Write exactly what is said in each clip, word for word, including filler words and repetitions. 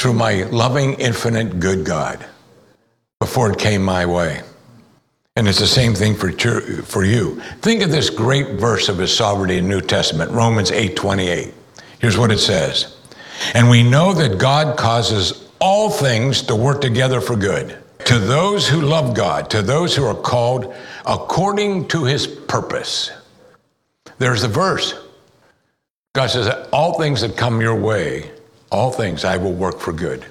through my loving, infinite, good God before it came my way. And it's the same thing for, for you. Think of this great verse of his sovereignty in the New Testament, Romans eight twenty-eight. Here's what it says. And we know that God causes all things to work together for good, to those who love God, to those who are called according to his purpose. There's the verse. God says, all things that come your way, all things I will work for good.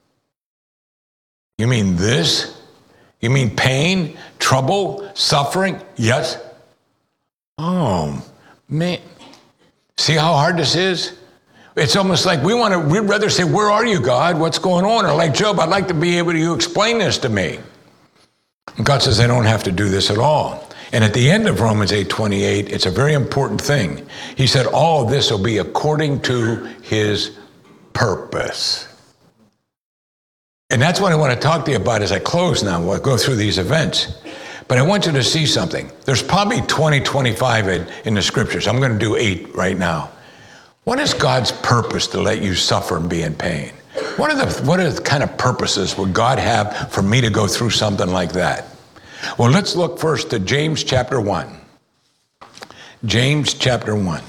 You mean this? You mean pain, trouble, suffering? Yes. Oh, man. See how hard this is? It's almost like we want to, we'd rather say, where are you, God? What's going on? Or like Job, I'd like to be able to explain this to me. And God says, I don't have to do this at all. And at the end of Romans eight twenty-eight, it's a very important thing. He said, all of this will be according to his purpose. And that's what I want to talk to you about as I close now. We'll go through these events. But I want you to see something. There's probably twenty, twenty-five in, in the scriptures. I'm going to do eight right now. What is God's purpose to let you suffer and be in pain? What are the, what are the kind of purposes would God have for me to go through something like that? Well, let's look first to James chapter one. James chapter one.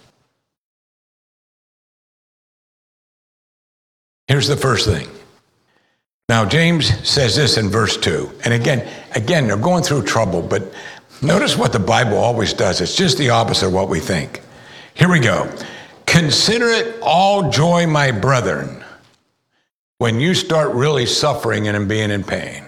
Here's the first thing. Now, James says this in verse two. And again, again, they're going through trouble, but notice what the Bible always does. It's just the opposite of what we think. Here we go. Consider it all joy, my brethren, when you start really suffering and being in pain.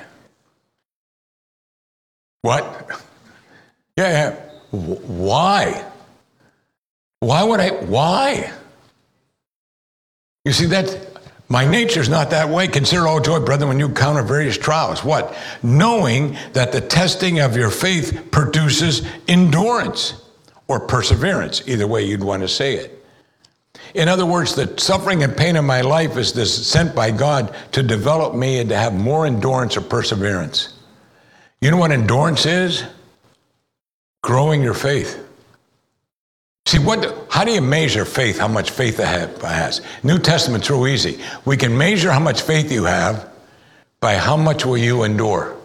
What? Yeah, yeah. Why? Why would I? Why? You see, that my nature's not that way. Consider all joy, brethren, when you encounter various trials. What? Knowing that the testing of your faith produces endurance or perseverance. Either way you'd want to say it. In other words, the suffering and pain of my life is this sent by God to develop me and to have more endurance or perseverance. You know what endurance is? Growing your faith. See, what? How do you measure faith, how much faith it has? New Testament's real easy. We can measure how much faith you have by how much will you endure.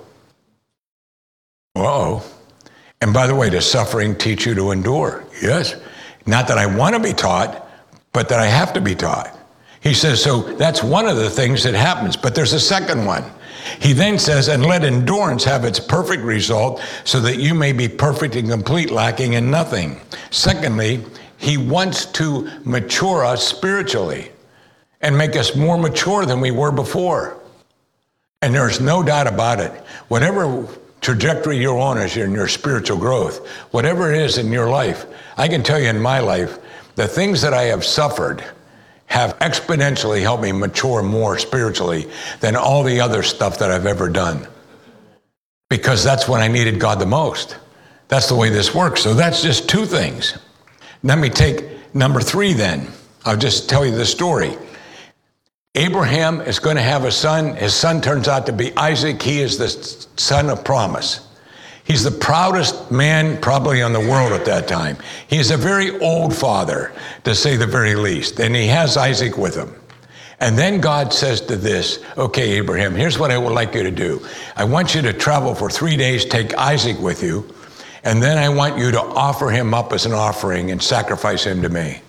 Uh-oh. And by the way, does suffering teach you to endure? Yes. Not that I want to be taught, but that I have to be taught. He says, so that's one of the things that happens. But there's a second one. He then says, and let endurance have its perfect result so that you may be perfect and complete, lacking in nothing. Secondly, he wants to mature us spiritually and make us more mature than we were before. And there's no doubt about it. Whatever trajectory you're on as you're in your spiritual growth, whatever it is in your life, I can tell you in my life, the things that I have suffered have exponentially helped me mature more spiritually than all the other stuff that I've ever done. Because that's when I needed God the most. That's the way this works. So that's just two things. Let me take number three then. I'll just tell you the story. Abraham is going to have a son. His son turns out to be Isaac. He is the son of promise. He's the proudest man probably on the world at that time. He is a very old father, to say the very least. And he has Isaac with him. And then God says to this, okay, Abraham, here's what I would like you to do. I want you to travel for three days, take Isaac with you, and then I want you to offer him up as an offering and sacrifice him to me.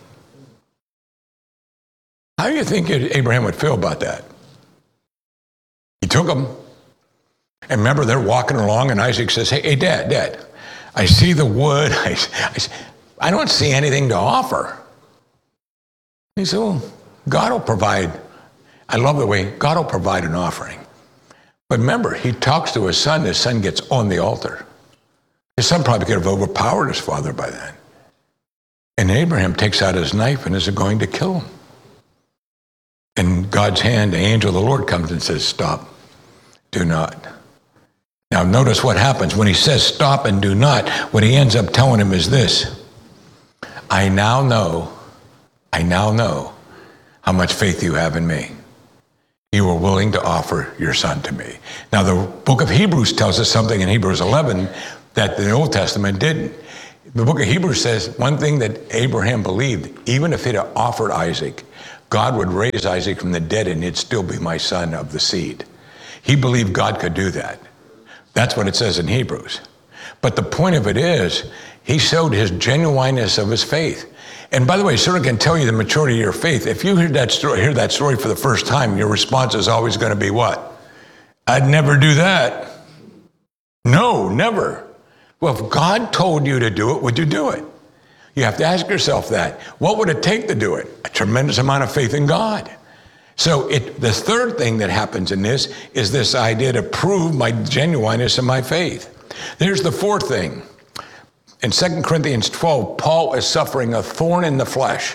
How do you think Abraham would feel about that? He took him. And remember, they're walking along, and Isaac says, hey, hey Dad, Dad, I see the wood. I, I, I don't see anything to offer. He said, well, God will provide. I love the way God will provide an offering. But remember, he talks to his son. His son gets on the altar. His son probably could have overpowered his father by then. And Abraham takes out his knife and is going to kill him. In God's hand, the angel of the Lord comes and says, stop, do not. Now notice what happens. When he says stop and do not, what he ends up telling him is this. I now know, I now know how much faith you have in me. You were willing to offer your son to me. Now the book of Hebrews tells us something in Hebrews eleven that the Old Testament didn't. The book of Hebrews says one thing that Abraham believed, even if he'd offered Isaac, God would raise Isaac from the dead and he'd still be my son of the seed. He believed God could do that. That's what it says in Hebrews. But the point of it is, he showed his genuineness of his faith. And by the way, sort of can tell you the maturity of your faith. If you hear that story, hear that story for the first time, your response is always going to be what? I'd never do that. No, never. Well, if God told you to do it, would you do it? You have to ask yourself that. What would it take to do it? A tremendous amount of faith in God. So it, the third thing that happens in this is this idea to prove my genuineness of my faith. There's the fourth thing. In Second Corinthians twelve, Paul is suffering a thorn in the flesh.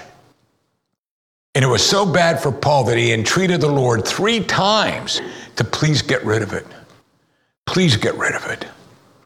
And it was so bad for Paul that he entreated the Lord three times to please get rid of it. Please get rid of it.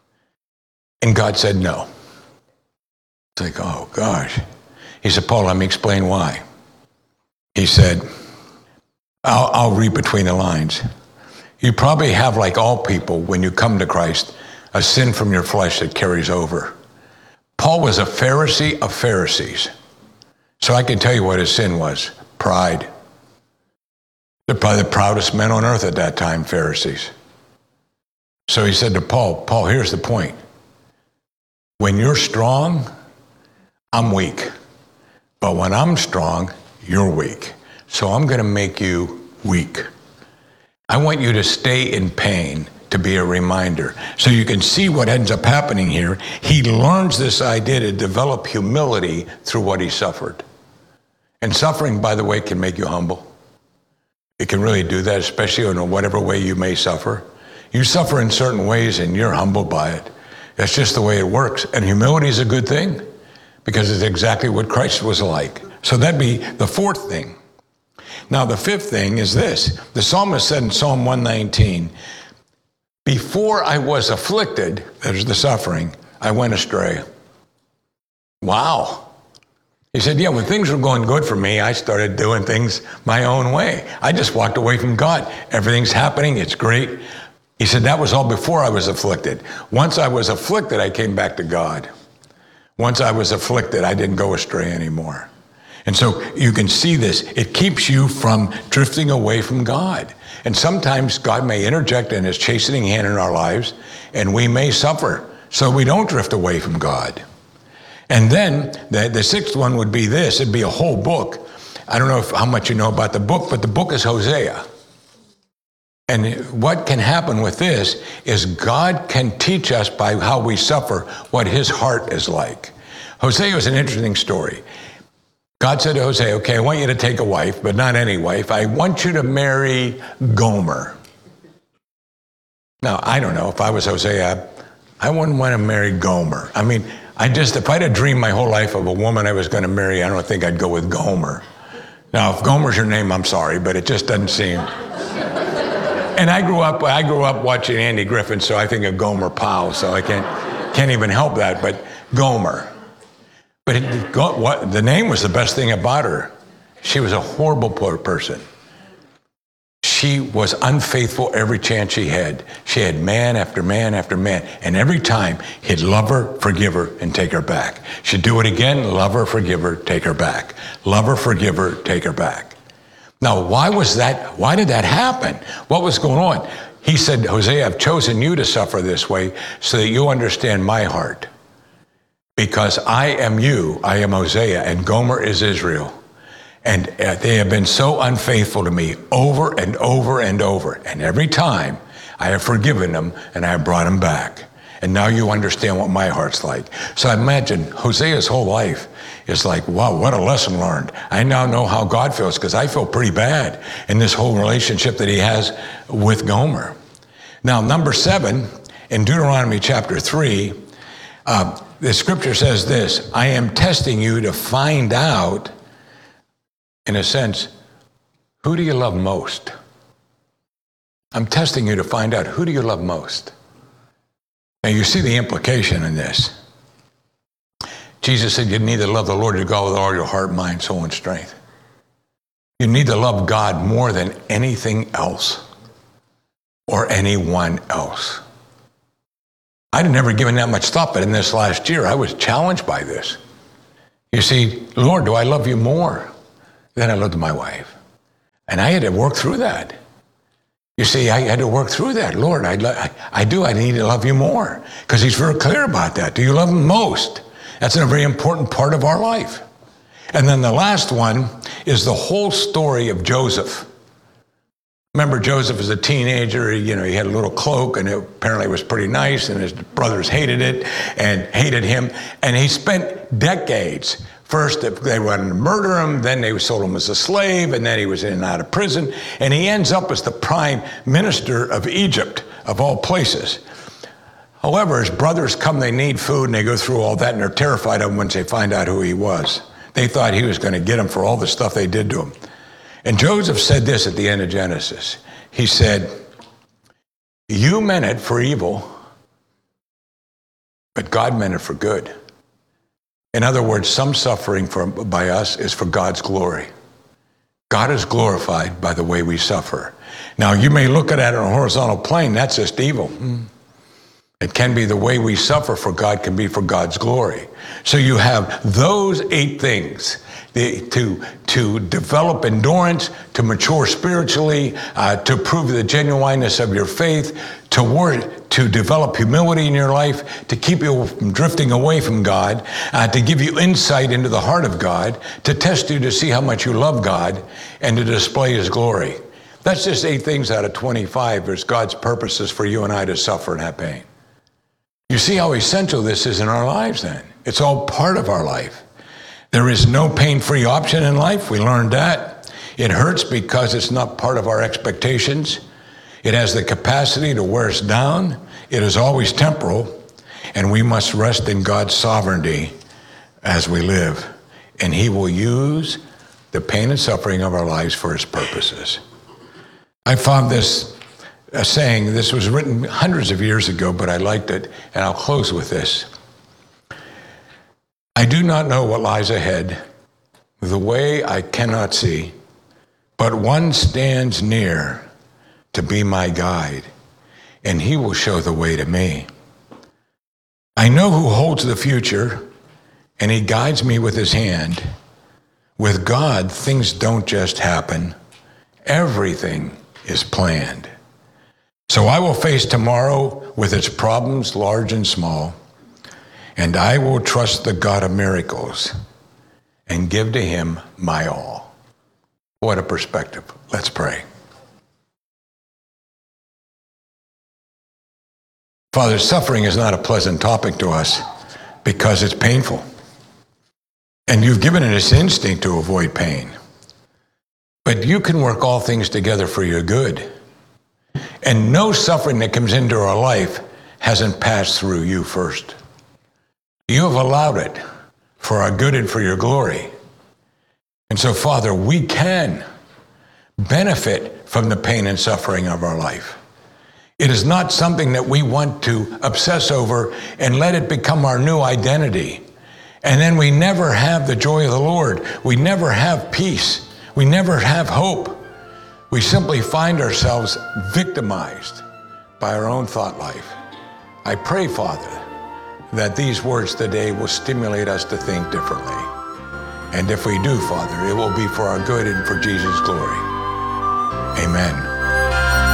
And God said no. It's like, oh gosh. He said, Paul, let me explain why. He said, I'll, I'll read between the lines. You probably have, like all people, when you come to Christ, a sin from your flesh that carries over. Paul was a Pharisee of Pharisees. So I can tell you what his sin was. Pride. They're probably the proudest men on earth at that time, Pharisees. So he said to Paul, Paul, here's the point. When you're strong, I'm weak. But when I'm strong, you're weak. So I'm going to make you weak. I want you to stay in pain to be a reminder. So you can see what ends up happening here. He learns this idea to develop humility through what he suffered. And suffering, by the way, can make you humble. It can really do that, especially in whatever way you may suffer. You suffer in certain ways and you're humbled by it. That's just the way it works. And humility is a good thing because it's exactly what Christ was like. So that'd be the fourth thing. Now, the fifth thing is this. The psalmist said in Psalm one nineteen, before I was afflicted, that is the suffering, I went astray. Wow. He said, yeah, when things were going good for me, I started doing things my own way. I just walked away from God. Everything's happening. It's great. He said, that was all before I was afflicted. Once I was afflicted, I came back to God. Once I was afflicted, I didn't go astray anymore. And so you can see this. It keeps you from drifting away from God. And sometimes God may interject in his chastening hand in our lives, and we may suffer so we don't drift away from God. And then the, the sixth one would be this. It'd be a whole book. I don't know if, how much you know about the book, but the book is Hosea. And what can happen with this is God can teach us by how we suffer what his heart is like. Hosea is an interesting story. God said to Hosea, okay, I want you to take a wife, but not any wife. I want you to marry Gomer. Now, I don't know. If I was Hosea, I wouldn't want to marry Gomer. I mean, I just, if I'd have dreamed my whole life of a woman I was going to marry, I don't think I'd go with Gomer. Now, if Gomer's your name, I'm sorry, but it just doesn't seem. And I grew up, I grew up watching Andy Griffin, so I think of Gomer Pyle, so I can't, can't even help that, but Gomer. But it, what, the name was the best thing about her. She was a horrible person. She was unfaithful every chance she had. She had man after man after man. And every time he'd love her, forgive her, and take her back. She'd do it again, love her, forgive her, take her back. Love her, forgive her, take her back. Now, why was that? Why did that happen? What was going on? He said, Hosea, I've chosen you to suffer this way so that you understand my heart. Because I am you, I am Hosea, and Gomer is Israel. And they have been so unfaithful to me over and over and over. And every time I have forgiven them and I have brought them back. And now you understand what my heart's like. So I imagine Hosea's whole life is like, wow, what a lesson learned. I now know how God feels because I feel pretty bad in this whole relationship that he has with Gomer. Now, number seven, in Deuteronomy chapter three, uh, the scripture says this, I am testing you to find out, in a sense, who do you love most? I'm testing you to find out, who do you love most? Now you see the implication in this. Jesus said you need to love the Lord your God with all your heart, mind, soul, and strength. You need to love God more than anything else or anyone else. I'd never given that much thought, but in this last year, I was challenged by this. You see, Lord, do I love you more than I loved my wife. And I had to work through that. You see, I had to work through that. Lord, I, lo- I, I do, I need to love you more. Because he's very clear about that. Do you love him most? That's a very important part of our life. And then the last one is the whole story of Joseph. Remember, Joseph as a teenager, you know, he had a little cloak, and it apparently was pretty nice, and his brothers hated it and hated him. And he spent decades. First, they wanted to murder him, then they sold him as a slave, and then he was in and out of prison. And he ends up as the prime minister of Egypt, of all places. However, his brothers come, they need food, and they go through all that, and they're terrified of him once they find out who he was. They thought he was going to get them for all the stuff they did to him. And Joseph said this at the end of Genesis. He said, you meant it for evil, but God meant it for good. In other words, some suffering from, by us is for God's glory. God is glorified by the way we suffer. Now, you may look at it on a horizontal plane, that's just evil. It can be the way we suffer for God can be for God's glory. So you have those eight things. The, to, to develop endurance, to mature spiritually, uh, to prove the genuineness of your faith, to work, to develop humility in your life, to keep you from drifting away from God, uh, to give you insight into the heart of God, to test you to see how much you love God, and to display his glory. That's just eight things out of twenty-five. There's God's purposes for you and I to suffer and have pain. You see how essential this is in our lives then. It's all part of our life. There is no pain-free option in life. We learned that. It hurts because it's not part of our expectations. It has the capacity to wear us down. It is always temporal, and we must rest in God's sovereignty as we live. And he will use the pain and suffering of our lives for his purposes. I found this a saying. This was written hundreds of years ago, but I liked it, and I'll close with this. I do not know what lies ahead, the way I cannot see, but one stands near to be my guide, and he will show the way to me. I know who holds the future, and he guides me with his hand. With God, things don't just happen. Everything is planned. So I will face tomorrow with its problems, large and small, and I will trust the God of miracles and give to him my all. What a perspective. Let's pray. Father, suffering is not a pleasant topic to us because it's painful. And you've given it this instinct to avoid pain. But you can work all things together for your good. And no suffering that comes into our life hasn't passed through you first. You have allowed it for our good and for your glory. And so, Father, we can benefit from the pain and suffering of our life. It is not something that we want to obsess over and let it become our new identity. And then we never have the joy of the Lord. We never have peace. We never have hope. We simply find ourselves victimized by our own thought life. I pray, Father, that these words today will stimulate us to think differently. And if we do, Father, it will be for our good and for Jesus' glory. Amen.